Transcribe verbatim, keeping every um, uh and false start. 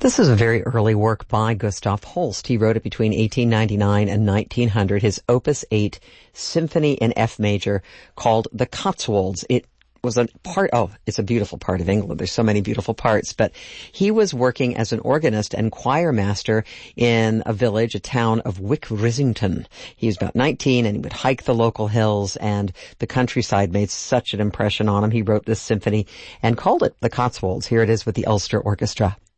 This is a very early work by Gustav Holst. He wrote it between eighteen ninety-nine and nineteen hundred, his Opus eight Symphony in F major called The Cotswolds. It was a part, oh, it's a beautiful part of England. There's so many beautiful parts. But he was working as an organist and choir master in a village, a town of Wick Risington. He was about nineteen and he would hike the local hills, and the countryside made such an impression on him. He wrote this symphony and called it The Cotswolds. Here it is with the Ulster Orchestra.